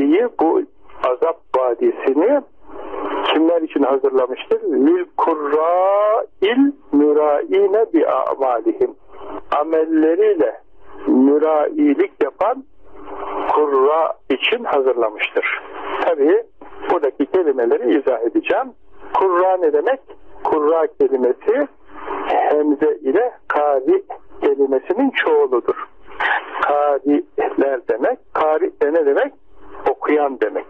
vadiyi, bu azap vadisini kimler için hazırlamıştır? Lil kurra'il müraine bi a'malihim. Amelleriyle mürailik yapan kurra için hazırlamıştır. Tabii buradaki kelimeleri izah edeceğim. Kurra ne demek? Kurra kelimesi hemze ile kari kelimesinin çoğuludur. Kariler demek. Kari de ne demek? Okuyan demek.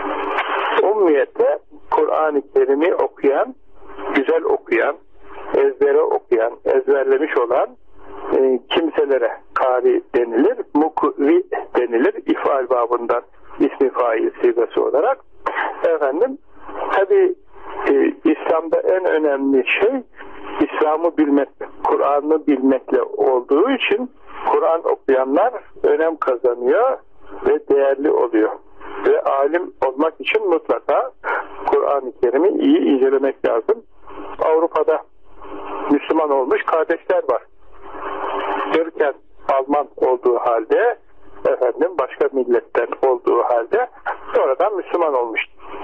Ummiyette Kur'an-ı Kerim'i okuyan, güzel okuyan, ezbere okuyan, ezberlemiş olan kimselere kari denilir, mukri denilir, ifal babından ismi fail sigası olarak. Efendim, tabi İslam'da en önemli şey İslam'ı bilmek, Kur'an'ı bilmekle olduğu için Kur'an okuyanlar önem kazanıyor ve değerli oluyor. Ve alim olmak için mutlaka Kur'an-ı Kerim'i iyi incelemek lazım. Avrupa'da Müslüman olmuş kardeşler var. Türken Alman olduğu halde, efendim başka milletten olduğu halde sonradan Müslüman olmuş.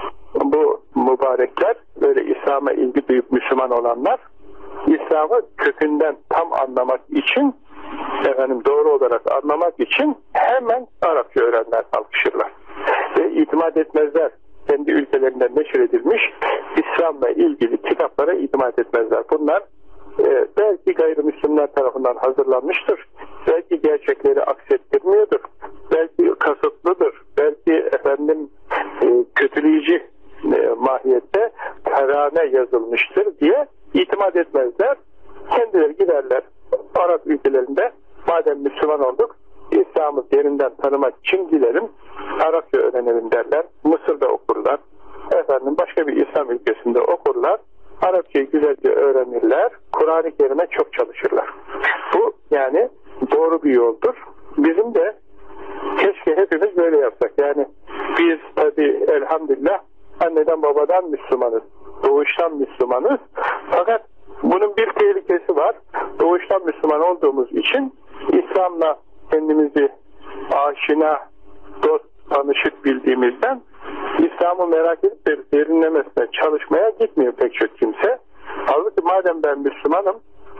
Bu mübarekler, böyle İslam'a ilgi duyup Müslüman olanlar, İslam'ı kökünden tam anlamak için, efendim doğru olarak anlamak için hemen Arapça öğrenmeye kalkışırlar. Ve itimat etmezler. Kendi ülkelerinden neşredilmiş İslam'la ilgili kitaplara itimat etmezler. Bunlar belki gayrimüslimler tarafından hazırlanmıştır. Belki gerçekleri aksettirmiyordur. Belki kasıtlıdır. Belki efendim kötüleyici mahiyette terane yazılmıştır diye itimat etmezler. Kendileri giderler Arap ülkelerinde, madem Müslüman olduk, İslam'ı derinden tanımak için gidelim, Arapça öğrenelim derler. Mısır'da okurlar. Efendim başka bir İslam ülkesinde okurlar. Arapçayı güzelce öğrenirler. Kur'an-ı Kerim'e çok çalışırlar. Bu yani doğru bir yoldur. Bizim de keşke hepimiz böyle yapsak. Yani biz tabi elhamdülillah anneden babadan Müslümanız. Doğuştan Müslümanız. Fakat bunun bir tehlikesi var. Doğuştan Müslüman olduğumuz için İslam'la kendimizi aşina, dost, tanışık bildiğimizden İslam'ı merak edip de derinlemesine çalışmaya gitmiyor pek çok kimse. Halbuki madem ben Müslümanım,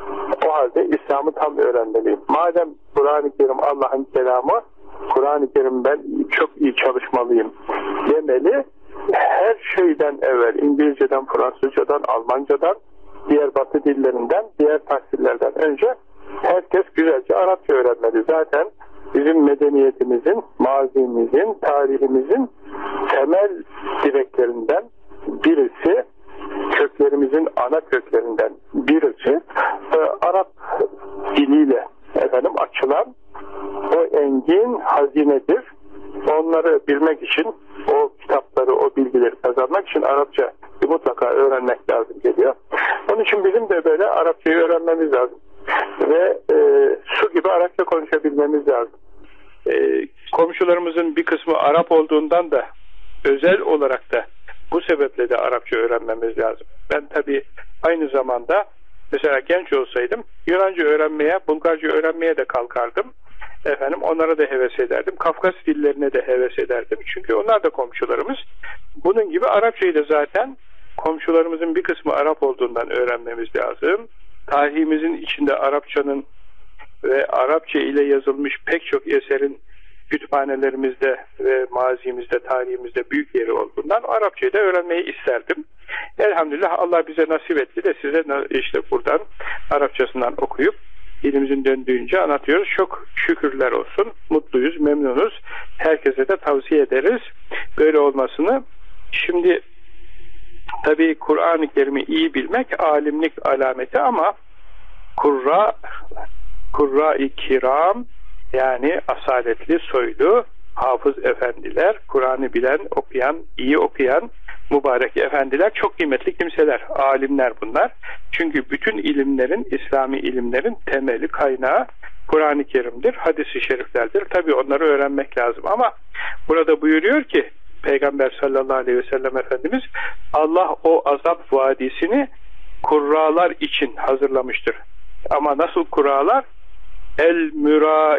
o halde İslam'ı tam öğrenmeliyim. Madem Kur'an-ı Kerim Allah'ın kelamı, Kur'an-ı Kerim ben çok iyi çalışmalıyım demeli. Her şeyden evvel İngilizceden, Fransızcadan, Almancadan, diğer Batı dillerinden, diğer tahsillerden önce herkes güzelce Arapça öğrenmeli. Zaten bizim medeniyetimizin, mazimizin, tarihimizin temel direklerinden birisi, köklerimizin ana köklerinden birisi Arap diliyle efendim açılan o engin hazinedir. Onları bilmek için, o kitapları, o bilgileri kazanmak için Arapça mutlaka öğrenmek lazım geliyor. Onun için bizim de böyle Arapçayı öğrenmemiz lazım. Ve su gibi Arapça konuşabilmemiz lazım. Komşularımızın bir kısmı Arap olduğundan da özel olarak da bu sebeple de Arapça öğrenmemiz lazım. Ben tabii aynı zamanda mesela genç olsaydım Yunanca öğrenmeye, Bulgarca öğrenmeye de kalkardım. Efendim onlara da heves ederdim. Kafkas dillerine de heves ederdim. Çünkü onlar da komşularımız. Bunun gibi Arapçayı da zaten komşularımızın bir kısmı Arap olduğundan öğrenmemiz lazım. Tarihimizin içinde Arapçanın ve Arapça ile yazılmış pek çok eserin kütüphanelerimizde ve mazimizde, tarihimizde büyük yeri olduğundan Arapçayı da öğrenmeyi isterdim. Elhamdülillah Allah bize nasip etti de size işte buradan Arapçasından okuyup dilimizin döndüğünce anlatıyoruz. Çok şükürler olsun. Mutluyuz, memnunuz. Herkese de tavsiye ederiz böyle olmasını. Şimdi tabii Kur'an-ı Kerim'i iyi bilmek alimlik alameti ama Kurra-i Kiram, yani asaletli, soylu hafız efendiler, Kur'an'ı bilen, okuyan, iyi okuyan mübarek efendiler çok kıymetli kimseler, alimler bunlar. Çünkü bütün ilimlerin, İslami ilimlerin temeli, kaynağı Kur'an-ı Kerim'dir, hadis-i şeriflerdir. Tabii onları öğrenmek lazım ama burada buyuruyor ki Peygamber sallallahu aleyhi ve sellem Efendimiz, Allah o azap vadisini kurralar için hazırlamıştır. Ama nasıl kurralar? El müra